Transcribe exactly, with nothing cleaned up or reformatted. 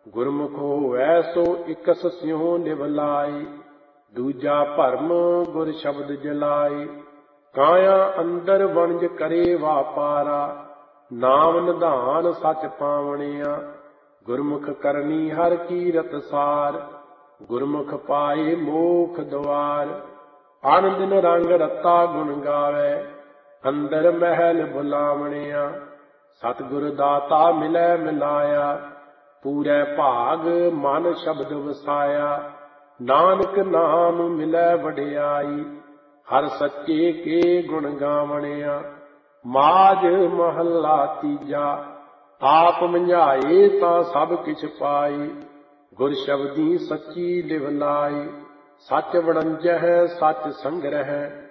ਗੁਰਮੁਖ ਹੋਵੈ ਸੋ x ਸਿਉ ਨਿਭ ਲਾਈ, ਦੂਜਾ ਭਰਮ ਗੁਰ ਸ਼ਬਦ ਜਲਾਈ। ਕਾਇਆ ਅੰਦਰ ਵਣਜ ਕਰੇ ਵਾਪਾਰਾ, ਨਾਮ ਨਿਧਾਨ ਸਚ ਪਾਵਣਿਆ। ਗੁਰਮੁਖ ਕਰਨੀ ਹਰ ਕੀਰਤ ਸਾਰ, ਗੁਰਮੁਖ ਪਾਏ ਮੋਖ ਦੁਆਰ। ਅਨ ਦਿਨ ਰੰਗ ਰਤਾ ਗੁਣ ਗਾਵੈ, ਅੰਦਰ ਮਹਿਲ ਬੁਲਾਵਣਿਆ। ਸਤਿਗੁਰ ਦਾਤਾ ਮਿਲੈ ਮਿਲਾਇਆ, ਪੂਰੇ ਭਾਗ ਮਨ ਸ਼ਬਦ ਵਸਾਇਆ। ਨਾਨਕ ਨਾਮ ਮਿਲੈ ਵਡਿਆਈ, ਹਰ ਸੱਚੇ ਕੇ ਗੁਣ ਗਾਵਣਿਆ। ਮਾਝ ਮਹੱਲਾ ਤੀਜਾ। ਆਪ ਮੰਝਾਏ ਤਾਂ ਸਭ ਕਿਛ ਪਾਈ, ਗੁਰ ਸ਼ਬਦੀ ਸੱਚੀ ਲਿਵ ਲਾਈ। ਸੱਚ ਵੜੰਜਹਿ ਸੱਚ ਸੰਗ੍ਰਹਿ,